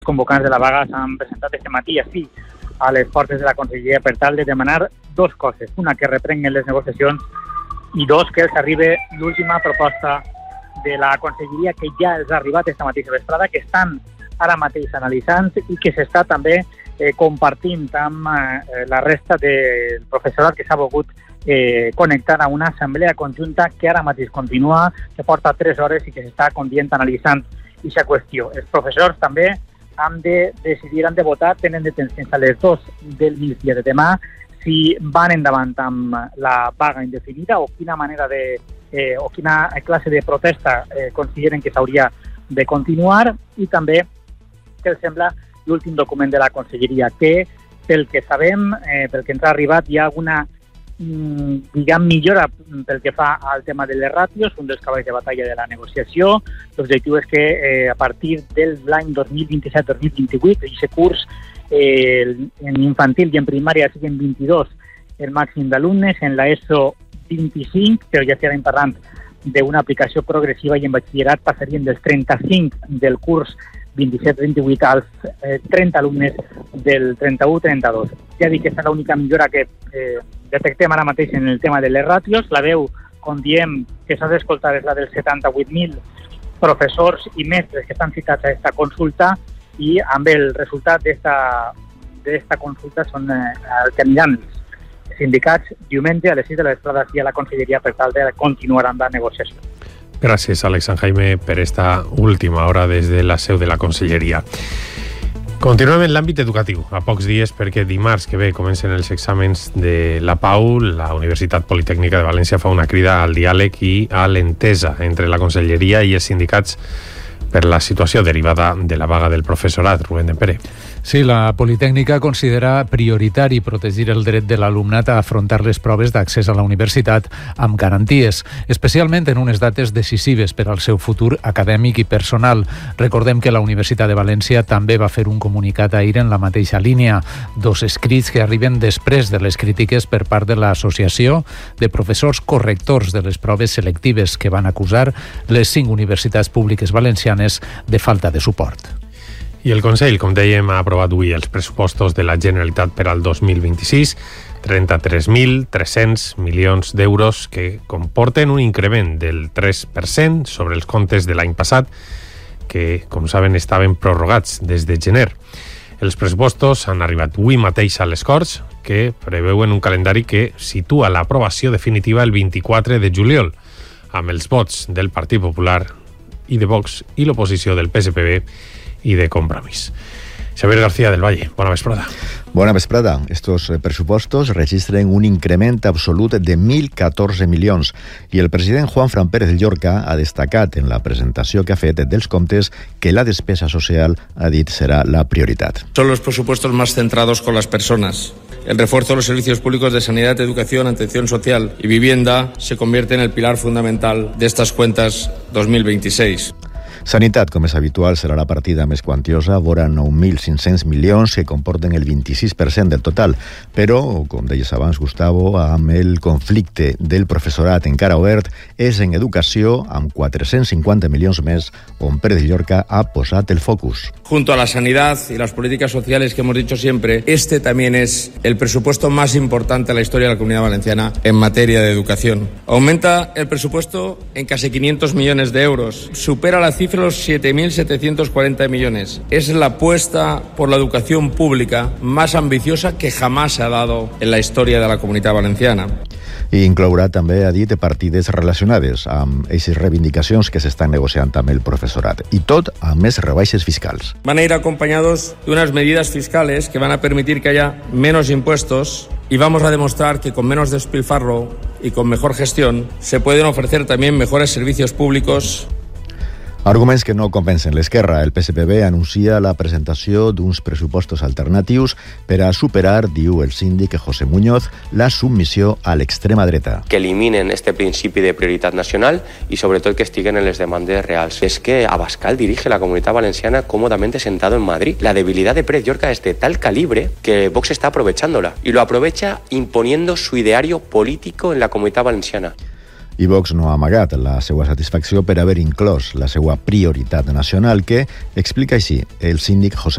convocants de la vaga s'han presentat este matí així a les portes de la Conselleria per tal de demanar dos coses. Una, que reprenguen les negociacions i dos, que els arribi l'última proposta de la Conselleria que ja els ha arribat esta mateixa vesprada, que estan ara mateix analitzant i que s'està també compartint amb la resta del professorat que s'ha volgut connectar a una assemblea conjunta que ara mateix continua, que porta 3 hores i que s'està, com dient, analitzant aquesta qüestió. Els professors també han de decidir, han de votar, tenen de temps fins a les 2 del migdia de demà si van endavant amb la vaga indefinida o quina manera o quina classe de protesta consideren que s'hauria de continuar, i també què els sembla l'últim document de la Conselleria, que pel que sabem, pel que ens ha arribat, hi ha alguna millora pel que fa al tema de les ràtios, un dels cavalls de batalla de la negociació. L'objectiu és que a partir de l'any 2027-2028, aquest curs en infantil i en primària siguin 22 el màxim d'alumnes, en l'ESO 25, però ja estarem parlant d'una aplicació progressiva, i en batxillerat passarien dels 35 del curs 27-28 als 30 alumnes del 31-32. Ja dic que aquesta és l'única millora que detectem ara mateix en el tema de les ràtios. La veu, com diem, que s'ha d'escoltar és la dels 78.000 professors i mestres que estan citats a aquesta consulta, i amb el resultat d'esta consulta són el que aniran els sindicats diumenge a les 6 de la vesprada a la Conselleria per tal de continuar amb la negociació. Gràcies, Àlex San Jaime, per esta última hora des de la seu de la Conselleria. Continuem en l'àmbit educatiu, a pocs dies perquè dimarts que ve comencen els exàmens de la PAU. La Universitat Politècnica de València fa una crida al diàleg i a l'entesa entre la Conselleria i els sindicats per la situació derivada de la vaga del professorat. Rubén Dempere. Sí, la Politècnica considera prioritari protegir el dret de l'alumnat a afrontar les proves d'accés a la universitat amb garanties, especialment en unes dates decisives per al seu futur acadèmic i personal. Recordem que la Universitat de València també va fer un comunicat ahir en la mateixa línia, 2 escrits que arriben després de les crítiques per part de l'Associació de Professors Correctors de les Proves Selectives, que van acusar les 5 universitats públiques valencianes de falta de suport. I el Consell, com dèiem, ha aprovat avui els pressupostos de la Generalitat per al 2026, 33.300 milions d'euros, que comporten un increment del 3% sobre els comptes de l'any passat, que, com saben, estaven prorrogats des de gener. Els pressupostos han arribat avui mateix a les Corts, que preveuen un calendari que situa l'aprovació definitiva el 24 de juliol, amb els vots del Partit Popular i de Vox i l'oposició del PSPB y de Compromís. Xavier García del Valle, bona vesprada. Bona vesprada. Estos pressupostos registren un increment absolut de 1.014 milions i el president Juanfran Pérez Llorca ha destacat en la presentació que ha fet dels comptes que la despesa social, ha dit, serà la prioritat. Son los presupuestos más centrados con las personas. El refuerzo de los servicios públicos de sanidad, educación, atención social y vivienda se convierte en el pilar fundamental de estas cuentas 2026. Sanitat, com és habitual, serà la partida més quantiosa, vora 9.500 milions, que comporten el 26% del total. Però, com deies abans, Gustavo, amb el conflicte del professorat encara obert, és en educació, amb 450 milions més, on Pérez Llorca ha posat el focus. Junto a la sanidad y las políticas sociales que hemos dicho siempre, este también es el presupuesto más importante de la historia de la Comunidad Valenciana en materia de educación. Aumenta el presupuesto en casi 500 millones de euros. Supera la cifra los 7.740 millones. Es la apuesta por la educación pública más ambiciosa que jamás se ha dado en la historia de la Comunitat Valenciana. I inclourà també, ha dit, partides relacionades amb aquestes reivindicacions que s'estan negociant amb el professorat. I tot amb més rebaixes fiscals. Van a ir acompañados de unas medidas fiscales que van a permitir que haya menos impuestos y vamos a demostrar que con menos despilfarro y con mejor gestión se pueden ofrecer también mejores servicios públicos. Arguments que no compensen l'esquerra. El PSPB anuncia la presentació d'uns pressupostos alternatius per a superar, diu el síndic José Muñoz, la submissió a l'extrema dreta. Que eliminen este principi de prioritat nacional y sobre todo que estiguen en les demandes reals. Es que Abascal dirige la Comunitat Valenciana cómodamente sentado en Madrid. La debilidad de Pérez Llorca es de tal calibre que Vox está aprovechándola y lo aprovecha imponiendo su ideario político en la Comunitat Valenciana. I Vox no ha amagat la seva satisfacció per haver inclòs la seva prioritat nacional, que explica així el síndic José